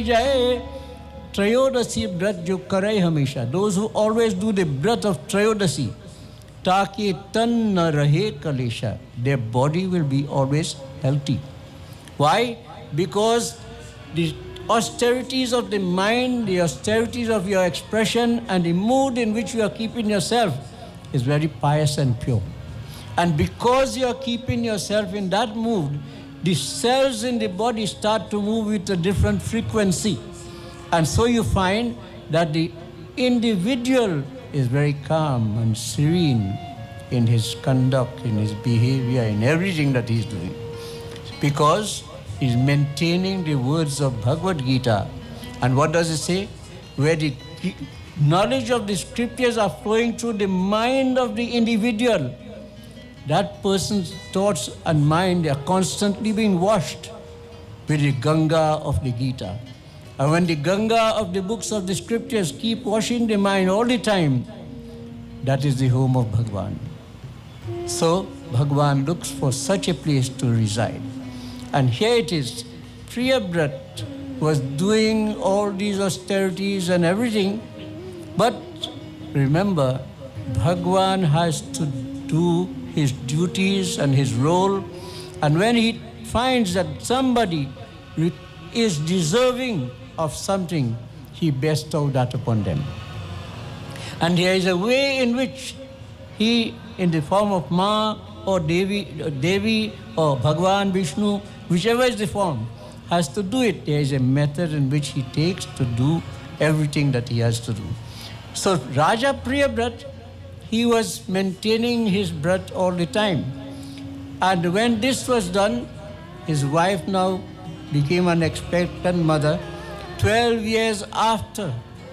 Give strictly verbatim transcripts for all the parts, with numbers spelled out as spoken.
jaye Trayodasi Brat jo karai hamesha. Those who always do the Brat of Trayodasi, Taki tan na rahe kalesha, their body will be always healthy. Why? Because the austerities of the mind, the austerities of your expression, and the mood in which you are keeping yourself is very pious and pure. And because you are keeping yourself in that mood, the cells in the body start to move with a different frequency. And so you find that the individual is very calm and serene in his conduct, in his behavior, in everything that he is doing. Because he is maintaining the words of Bhagavad Gita. And what does it say? Where the knowledge of the scriptures are flowing through the mind of the individual, that person's thoughts and mind are constantly being washed with the Ganga of the Gita. And when the Ganga of the books of the scriptures keep washing the mind all the time, that is the home of Bhagwan. So Bhagwan looks for such a place to reside. And here it is, Priyabrat was doing all these austerities and everything, but remember, Bhagwan has to do his duties and his role, and when he finds that somebody is deserving of something, he bestows that upon them. And there is a way in which he, in the form of Ma or Devi, Devi or Bhagwan, Vishnu, whichever is the form, has to do it. There is a method in which he takes to do everything that he has to do. So Raja Priyabrat, he was maintaining his brat all the time. And when this was done, his wife now became an expectant mother twelve years after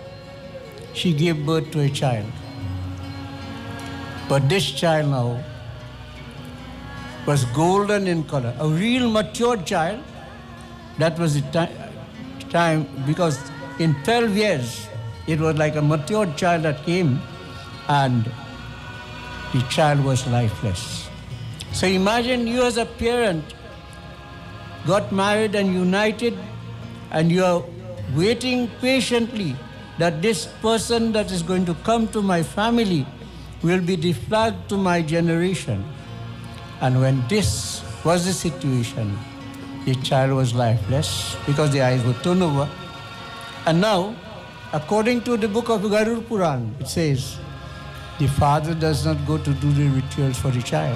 she gave birth to a child. But this child now was golden in color, a real mature child. That was the ti- time, because in twelve years, it was like a mature child that came, and the child was lifeless. So imagine you as a parent got married and united, and you are waiting patiently that this person that is going to come to my family will be the flag to my generation. And when this was the situation, the child was lifeless because the eyes were turned over. And now, according to the book of Garud Puran, it says, the father does not go to do the rituals for the child.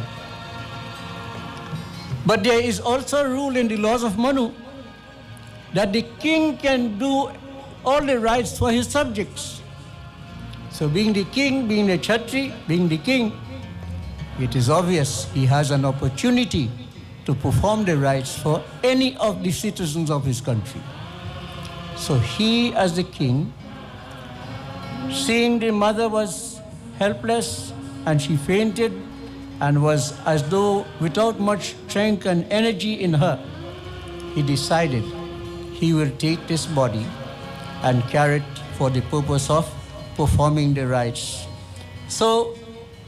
But there is also a rule in the laws of Manu that the king can do all the rites for his subjects. So being the king, being a Kshatri, being the king, it is obvious he has an opportunity to perform the rites for any of the citizens of his country. So he, as the king, seeing the mother was helpless and she fainted and was as though without much strength and energy in her, he decided he will take this body and carry it for the purpose of performing the rites. So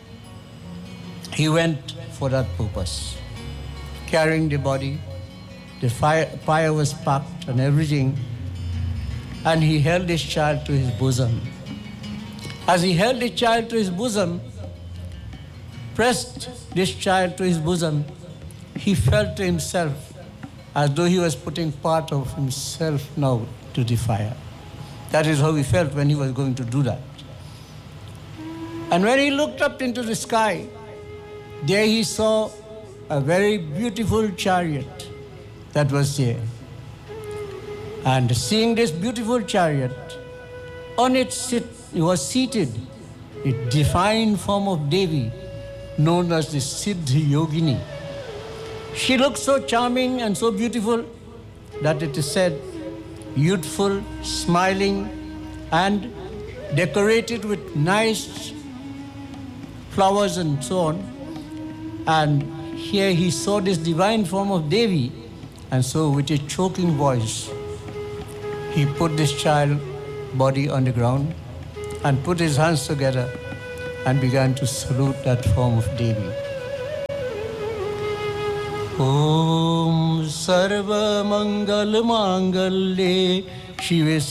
he went for that purpose, carrying the body. The fire, fire was packed and everything, and he held this child to his bosom. As he held the child to his bosom, pressed this child to his bosom, he felt to himself as though he was putting part of himself now to the fire. That is how he felt when he was going to do that. And when he looked up into the sky, there he saw a very beautiful chariot that was there. And seeing this beautiful chariot, on it sit, was seated a divine form of Devi, known as the Siddhi Yogini. She looked so charming and so beautiful that it is said, youthful, smiling, and decorated with nice flowers and so on. And here he saw this divine form of Devi, and so with a choking voice, he put this child body on the ground and put his hands together and began to salute that form of Devi. Om Sarva Mangal Mangalye she will